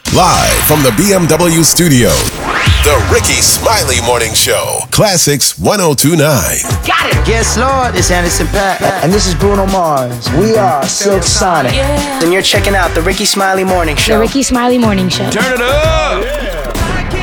Live from the BMW studio, the Ricky Smiley Morning Show. Classics 1029. Got it! Yes, Lord, it's Anderson .Paak. And this is Bruno Mars. We are Silk Sonic. And you're checking out the Ricky Smiley Morning Show. The Ricky Smiley Morning Show. Turn it up!